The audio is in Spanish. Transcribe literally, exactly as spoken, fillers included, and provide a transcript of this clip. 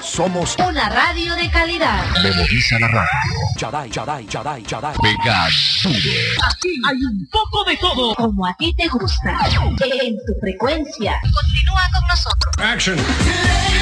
Somos una radio de calidad. Memoriza la radio. Chaday, chaday, chaday, chaday. Pega duro. Aquí hay un poco de todo. Como a ti te gusta. En tu frecuencia. Continúa con nosotros. Action.